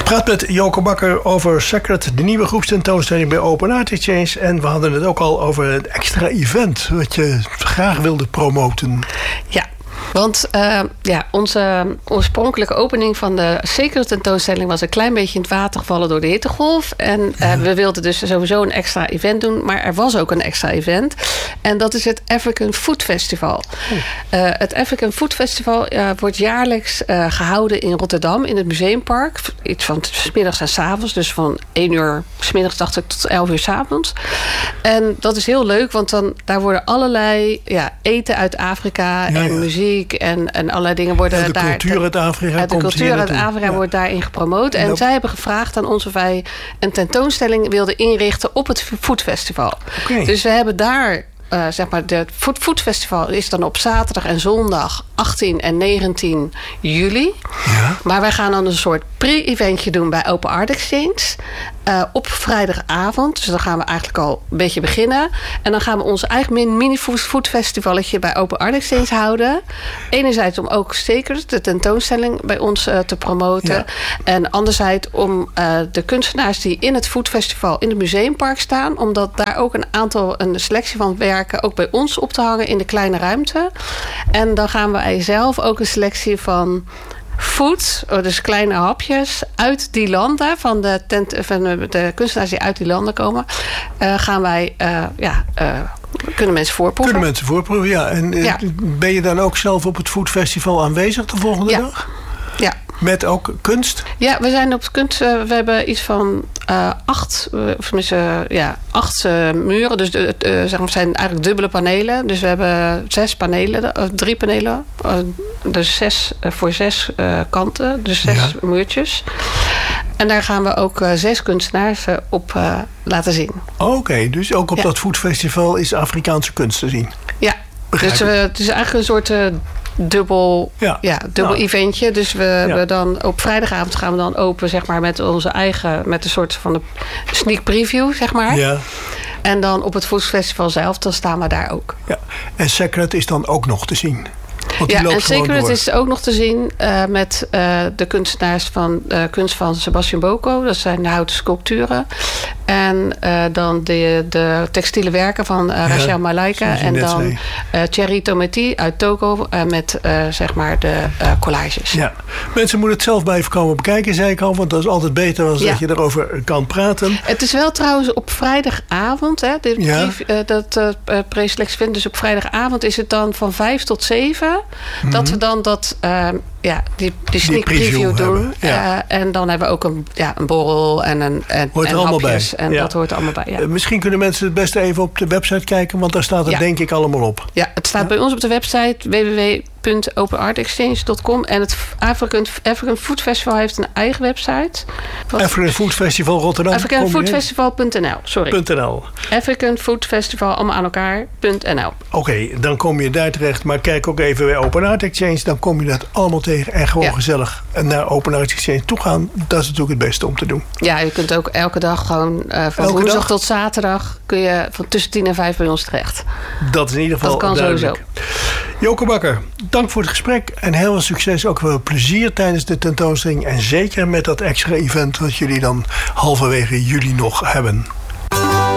Ik praat met Joke Bakker over Sacred, de nieuwe groepstentoonstelling bij Open Art Exchange. En we hadden het ook al over een extra event wat je graag wilde promoten. Ja. Want onze oorspronkelijke opening van de Sacred tentoonstelling was een klein beetje in het water gevallen door de hittegolf. En we wilden dus sowieso een extra event doen. Maar er was ook een extra event. En dat is het African Food Festival. Het African Food Festival wordt jaarlijks gehouden in Rotterdam in het Museumpark. Iets van 's middags en 's avonds. Dus van 1 uur 's middags dacht ik tot 11 uur 's avonds. En dat is heel leuk, want daar worden allerlei eten uit Afrika en muziek en allerlei dingen worden daar. De cultuur uit Afrika. De cultuur uit Afrika wordt daarin gepromoot. En zij hebben gevraagd aan ons of wij een tentoonstelling wilden inrichten op het Food Festival. Okay. Dus we hebben daar. Het Food Festival is dan op zaterdag en zondag 18 en 19 juli. Ja. Maar wij gaan dan een soort pre-eventje doen bij Open Art Exchange. Op vrijdagavond. Dus dan gaan we eigenlijk al een beetje beginnen. En dan gaan we ons eigen mini-food festivalletje bij Open Art Exchange houden. Enerzijds om ook zeker de tentoonstelling bij ons te promoten. Ja. En anderzijds om de kunstenaars die in het Food Festival in het Museumpark staan. Omdat daar ook een selectie van werken ook bij ons op te hangen in de kleine ruimte. En dan gaan wij zelf ook een selectie van food, dus kleine hapjes uit die landen, van de kunstenaars die uit die landen komen, gaan wij kunnen mensen voorproeven. Ja. En ben je dan ook zelf op het Food Festival aanwezig de volgende dag? Ja. Met ook kunst? Ja, we zijn op kunst. We hebben iets van 8 muren. Dus we zijn eigenlijk dubbele panelen. Dus we hebben 6 panelen, 3 panelen. Dus 6 voor 6 kanten. Dus 6 muurtjes. En daar gaan we ook 6 kunstenaars op laten zien. Oké, dus ook op dat Food Festival is Afrikaanse kunst te zien? Ja, dus het is eigenlijk een soort dubbel eventje. Dus we dan op vrijdagavond gaan we dan open, zeg maar, met onze eigen, met een soort van de sneak preview, zeg maar. Ja. En dan op het Food Festival zelf, dan staan we daar ook. Ja. En Sacred is dan ook nog te zien? Ja, en Sacred is ook nog te zien met de kunstenaars van kunst van Sebastian Boko. Dat zijn de houten sculpturen. En dan de textiele werken van Rachel Malaika. En dan Thierry Tometi uit Togo met zeg maar de collages. Ja. Mensen moeten het zelf blijven komen bekijken, zei ik al. Want dat is altijd beter dan dat je erover kan praten. Het is wel trouwens op vrijdagavond. Hè, dat preselectie vindt. Dus op vrijdagavond is het dan van 5 tot 7. Dat we dan die sneak preview doen. Ja. En dan hebben we ook een borrel en hoort er allemaal bij. En dat hoort er allemaal bij. Ja. Misschien kunnen mensen het beste even op de website kijken, want daar staat het denk ik allemaal op. Ja, het staat bij ons op de website www.openartexchange.com. En het African Food Festival heeft een eigen website. African Food Festival Rotterdam. AfricanFoodFestival.nl, sorry. .nl. African Food Festival, allemaal aan elkaar.nl. Oké, dan kom je daar terecht. Maar kijk ook even bij Open Art Exchange. Dan kom je dat allemaal tegen. En gewoon gezellig naar Open Art Exchange toe gaan. Dat is natuurlijk het beste om te doen. Ja, je kunt ook elke dag gewoon van woensdag tot zaterdag kun je van tussen 10 en 5 bij ons terecht. Dat is in ieder geval kan duidelijk. Sowieso. Joke Bakker, dank voor het gesprek. En heel veel succes. Ook veel plezier tijdens de tentoonstelling. En zeker met dat extra event wat jullie dan halverwege juli nog hebben.